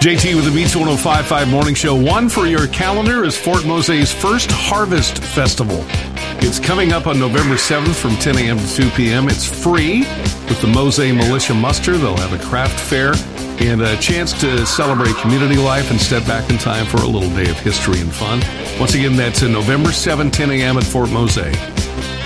JT with the Beats 105.5 Morning Show. One for your calendar is Fort Mose's first Harvest Festival. It's coming up on November 7th from 10 a.m. to 2 p.m. It's free with the Mose Militia Muster. They'll have a craft fair and a chance to celebrate community life and step back in time for a little day of history and fun. Once again, that's November 7th, 10 a.m. at Fort Mose.